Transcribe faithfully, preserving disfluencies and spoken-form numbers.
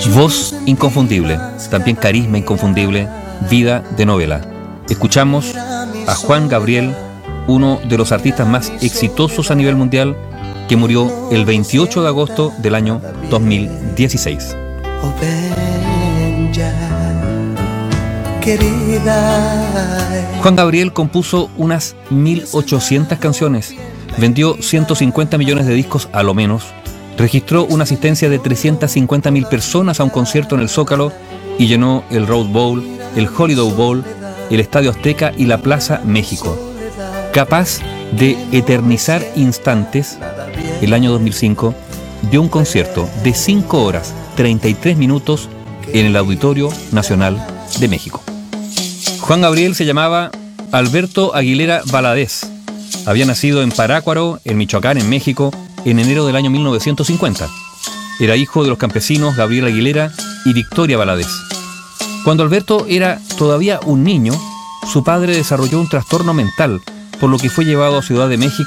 Voz inconfundible, también carisma inconfundible, vida de novela. Escuchamos a Juan Gabriel, uno de los artistas más exitosos a nivel mundial, que murió el veintiocho de agosto del año dos mil dieciséis. Oh, ven ya, querida. Juan Gabriel compuso unas mil ochocientas canciones, vendió ciento cincuenta millones de discos a lo menos, registró una asistencia de trescientas cincuenta mil personas a un concierto en el Zócalo y llenó el Rose Bowl, el Holiday Bowl, el Estadio Azteca y la Plaza México. Capaz de eternizar instantes, el año dos mil cinco dio un concierto de cinco horas treinta y tres minutos en el Auditorio Nacional de México. Juan Gabriel se llamaba Alberto Aguilera Valadez. Había nacido en Parácuaro, en Michoacán, en México, en enero del año mil novecientos cincuenta. Era hijo de los campesinos Gabriel Aguilera y Victoria Valadez. Cuando Alberto era todavía un niño, su padre desarrolló un trastorno mental, por lo que fue llevado a Ciudad de México